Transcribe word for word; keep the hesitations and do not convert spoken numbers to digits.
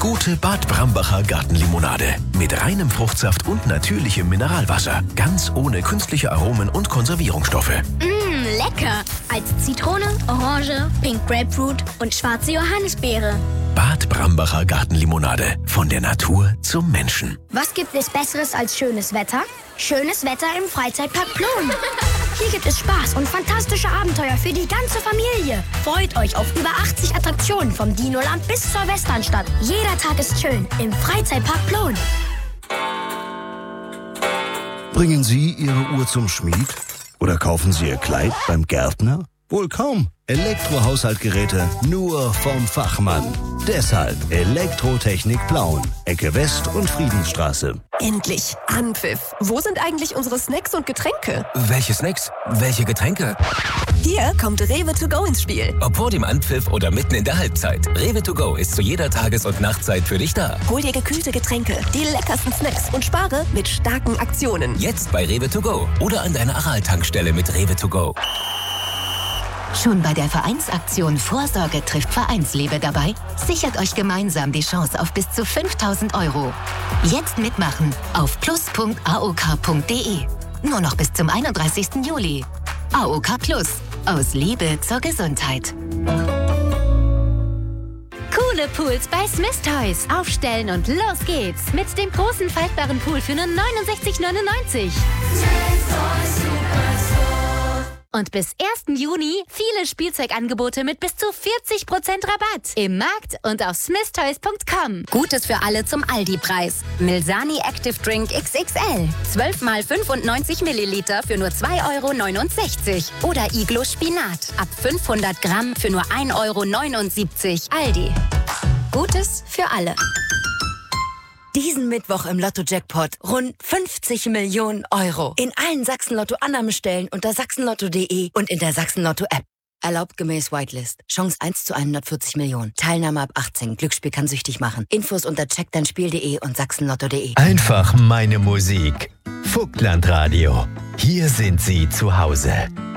Gute Bad Brambacher Gartenlimonade. Mit reinem Fruchtsaft und natürlichem Mineralwasser. Ganz ohne künstliche Aromen und Konservierungsstoffe. Mmm, lecker. Als Zitrone, Orange, Pink Grapefruit und schwarze Johannisbeere. Bad Brambacher Gartenlimonade. Von der Natur zum Menschen. Was gibt es Besseres als schönes Wetter? Schönes Wetter im Freizeitpark Plon. Hier gibt es Spaß und fantastische Abenteuer für die ganze Familie. Freut euch auf über achtzig Attraktionen vom Dinoland bis zur Westernstadt. Jeder Tag ist schön im Freizeitpark Plon. Bringen Sie Ihre Uhr zum Schmied? Oder kaufen Sie Ihr Kleid beim Gärtner? Wohl kaum. Elektrohaushaltgeräte nur vom Fachmann. Deshalb Elektrotechnik Plauen, Ecke West und Friedensstraße. Endlich Anpfiff. Wo sind eigentlich unsere Snacks und Getränke? Welche Snacks? Welche Getränke? Hier kommt Rewe to go ins Spiel. Ob vor dem Anpfiff oder mitten in der Halbzeit. Rewe to go ist zu jeder Tages- und Nachtzeit für dich da. Hol dir gekühlte Getränke, die leckersten Snacks und spare mit starken Aktionen. Jetzt bei Rewe to go oder an deiner Aral-Tankstelle mit Rewe to go. Schon bei der Vereinsaktion Vorsorge trifft Vereinsliebe dabei? Sichert euch gemeinsam die Chance auf bis zu fünftausend Euro. Jetzt mitmachen auf plus punkt a o k punkt d e. Nur noch bis zum einunddreißigsten Juli. A O K Plus. Aus Liebe zur Gesundheit. Coole Pools bei Smith Toys. Aufstellen und los geht's. Mit dem großen faltbaren Pool für nur neunundsechzig neunundneunzig. Und bis ersten Juni viele Spielzeugangebote mit bis zu vierzig Prozent Rabatt. Im Markt und auf smith toys punkt com. Gutes für alle zum Aldi-Preis. Milsani Active Drink X X L. zwölf mal fünfundneunzig Milliliter für nur zwei Euro neunundsechzig. Oder Iglo Spinat. Ab fünfhundert Gramm für nur ein Euro neunundsiebzig. Aldi. Gutes für alle. Diesen Mittwoch im Lotto-Jackpot rund fünfzig Millionen Euro. In allen Sachsen-Lotto-Annahmestellen unter sachsenlotto punkt de und in der Sachsen-Lotto-App. Erlaubt gemäß Whitelist. Chance eins zu hundertvierzig Millionen. Teilnahme ab achtzehn. Glücksspiel kann süchtig machen. Infos unter check dein spiel punkt de und sachsenlotto punkt de. Einfach meine Musik. Vogtland Radio. Hier sind Sie zu Hause.